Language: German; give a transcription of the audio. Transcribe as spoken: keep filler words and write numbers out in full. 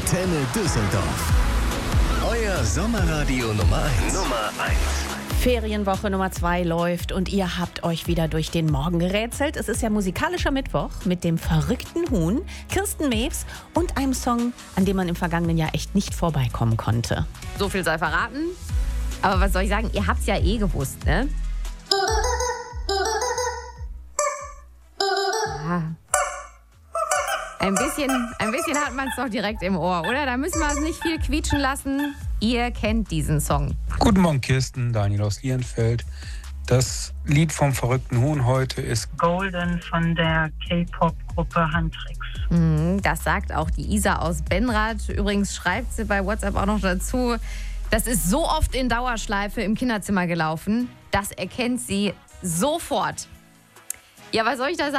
Antenne Düsseldorf. Euer Sommerradio Nummer eins. Nummer eins. Ferienwoche Nummer zwei läuft und ihr habt euch wieder durch den Morgen gerätselt. Es ist ja musikalischer Mittwoch mit dem verrückten Huhn, Kirsten Mewes und einem Song, an dem man im vergangenen Jahr echt nicht vorbeikommen konnte. So viel sei verraten. Aber was soll ich sagen? Ihr habt es ja eh gewusst, ne? Ja. Ein bisschen, ein bisschen hat man es doch direkt im Ohr, oder? Da müssen wir es nicht viel quietschen lassen. Ihr kennt diesen Song. Guten Morgen, Kirsten, Daniel aus Lierenfeld. Das Lied vom verrückten Huhn heute ist Golden von der K-Pop-Gruppe Huntrix. Mhm, das sagt auch die Isa aus Benrath. Übrigens schreibt sie bei WhatsApp auch noch dazu, das ist so oft in Dauerschleife im Kinderzimmer gelaufen, das erkennt sie sofort. Ja, was soll ich da sagen?